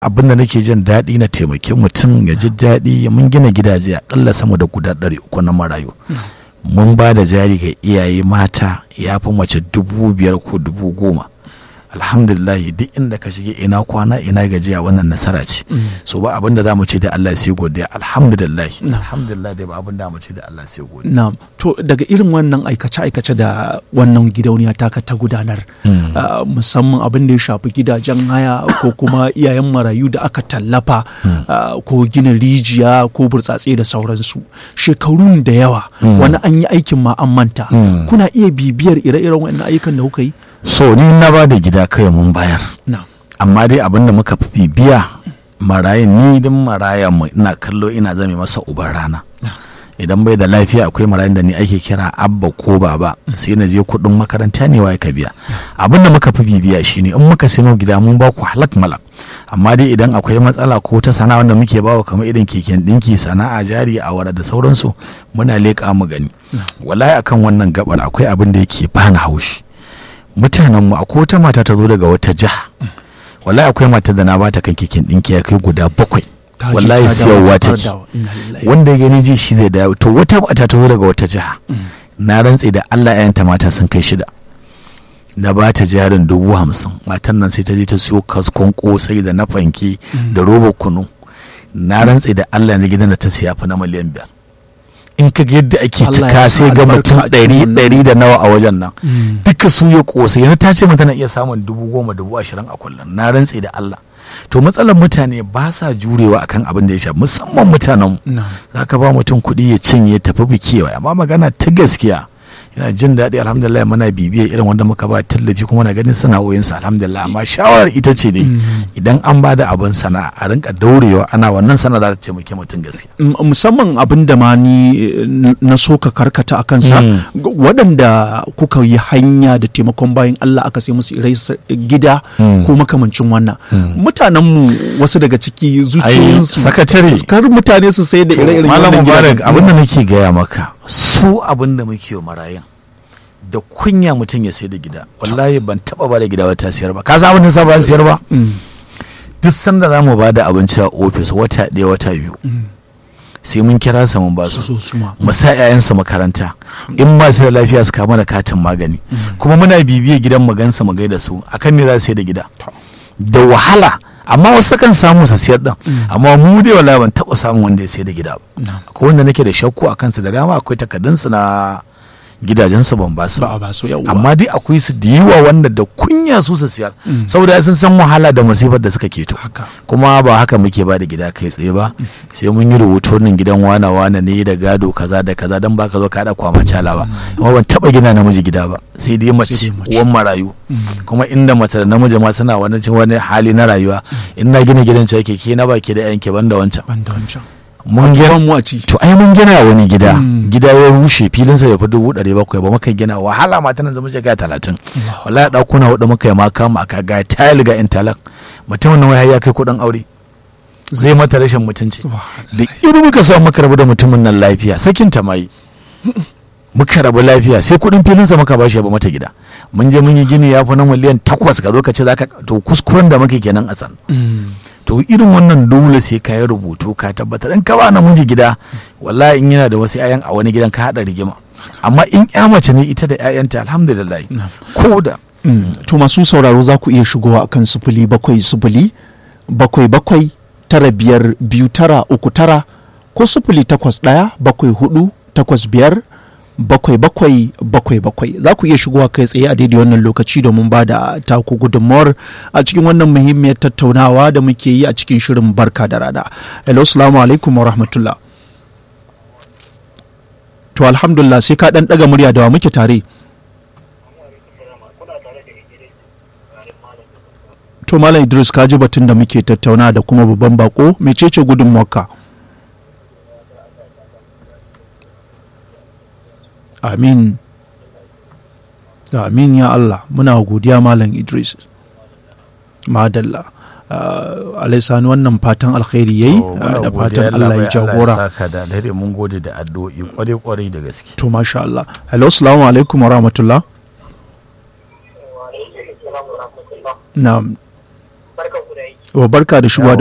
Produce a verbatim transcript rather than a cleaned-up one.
abin da nake jin daɗi na taimakin mutum ya ji daɗi mun gina gidaje aƙalla sama da guda ɗari uku na marayu mun ba da jari ga iyaye mata ya fi mace dubu biyar ko dubu goma alhamdulillah duk inda ka shige ina kwana ina gajiya wannan nasara ce so ba abin da zamu ce da Allah sai godiya alhamdulillah alhamdulillah dai ba abin da mu ce da Allah sai godiya na'am to daga irin wannan aikace aikace da wannan gidauniya ta ka ta gudanar uh, musamman abin da ya shafi gidajen haya ko kuma iyayen marayu da aka tallafa uh, ko gina rijiya ko burtsatse da sauransu shekarun da yawa wani an yi aikin ma an manta kuna iya bibiyar ire-iren wannan ayyukan da kuka yi so ni na ba da gida kai mun bayar no. amma dai abin da muka fi bibiya marayin ni din marayan mu ina kallo ina zame masa uban rana no. idan bai da lafiya akwai marayin da ni ake kira abba ko baba sai na je kudin makaranta ne wai ka biya abin da muka fi bibiya shine in muka sayo gida mun ba ku halak malak amma dai idan akwai matsala ko ta sana'a wanda muke bawa kamar irin keken dinki sana'a jari a wara da sauransu muna leƙa mu gani no. wallahi akan wannan gabar akwai abin da yake bani haushi mutanenmu akwai wata mata ta zo daga wata jiha wallahi akwai mata da na bata kan keken ɗinki ya kai guda bakwai wallahi siyarwa take wanda ya gani ji shi zai dawo to wata mata ta zo daga wata jiha na rantse da Allah yayanta mata sun kai shida na bata jarin dubu hamsin matan nan sai ta je ta siyo kaskon kosai da na fanke da roba kunu na rantse da Allah yanzu gidan da ta siya fa na miliyan biyar in ka ga yadda ake cika sai ga mutum ɗari ɗari da nawa a wajen nan duka su ya ƙosa yana ta ce mata na iya samun dubu goma dubu ashirin a kullum na rantse da Allah to matsalar mutane ba sa jurewa akan abin da ya sha musamman mutanen za ka ba mutum kuɗi ya cinye tafi biki amma magana ta gaskiya yana jin daɗi alhamdulillah muna bibiyar irin wanda muka ba tallafi kuma na ganin sana'o'insa alhamdulillah amma shawarar ita ce dai idan an ba da abin sana'a a rinka daurewa ana wannan sana'a za ta taimake mutum gaskiya musamman abin da ma ni na so ka karkata a kansa waɗanda kuka yi hanya da taimakon bayan Allah aka sai musu irai gida ko makamancin wannan mutanenmu wasu daga ciki zuciyoyinsu sakatare kar mutane su sai da ire-iren wannan gida abin da nake gaya maka su abin da muke wa marayan da kunya mutum ya sai da gida wallahi ban taba ba da gida wata siyar ba ka san abin da sa ba siyar ba duk sanda za mu ba da abinci a ofis wata ɗaya wata biyu sai mun kira sa mun ba su mu sa ƴaƴansa makaranta in ba su da lafiya su kama da katin magani kuma muna bibiyar gidan mu gansa mu gaida su akan ne za su sai da gida da wahala amma wasu kan samu su siyar din amma mu dai wallahi ban taba samun wanda ya sayar da gida ba akwai wanda nake da shakku a kansu da dama akwai takardun su na gidajen su ban ba su amma dai akwai su da yawa wanda da kunya su su siyar saboda sun san wahala da masifar da suka keto kuma ba haka muke ba da gida kai tsaye ba sai mun yi rubutu nan gidan wana wana ne da gado kaza da kaza dan baka zo ka da kwama cala ba amma ban taba gina namiji gida ba sai dai mace uwan marayu kuma inda mace da namiji ma suna wani wani hali na rayuwa in na gina gidan ce yake ke na baki da yanke banda wancan banda wancan mun gina to ai mun gina wani gida gida ya rushe filin sa ya fi dubu ɗari bakwai ba muka gina wahala ma tana zama shiga talatin wallahi ɗakuna hudu muka yi maka mu aka ga tile ga intalak mutumin nan wai ya kai kuɗin aure zai mata rashin mutunci da irin muka samu muka rabu da mutumin nan lafiya sakin ta mai muka rabu lafiya sai kudin filinsa muka bashi ba mata gida mun je mun yi gini ya fi na miliyan takwas ka zo ka ce zaka to kuskuren da muke kenan a san to irin wannan dole sai ka yi rubutu ka tabbatar in ka ba namiji gida wallahi in yana da wasu ayan a wani gidan ka hada rigima amma in ya mace ne ita da ƴaƴanta alhamdulillah ko da to masu sauraro za ku iya shigowa akan sifili bakwai sifili bakwai bakwai tara biyar biyu tara uku tara ko sifili takwas ɗaya bakwai hudu takwas biyar bakwai bakwai bakwai bakwai za ku iya shigowa kai tsaye a daidai wannan lokaci domin ba da taku gudunmawar a cikin wannan muhimmiyar tattaunawa da muke yi a cikin shirin barka da rana. Hello, assalamu alaikum wa rahmatullah. To alhamdulillah sai ka dan daga murya da wa muke tare. To Malam Idris ka ji batun da muke tattauna da kuma babban bako mecece gudunmawarka? Amin. Amin ya Allah. Muna godiya Malam Idris. Madalla. Uh, Alaisani wannan fatan alkhairi yayi Oh, uh, muna da godiya, fatan Allah Allah ya bai- Allah ya jagora. saka da alheri, mun gode da addu'o'i kwarai-kwarai da gaske. To masha Allah. Hello, assalamu alaikum wa rahmatullah. Na'am. Wa barka da shigowa.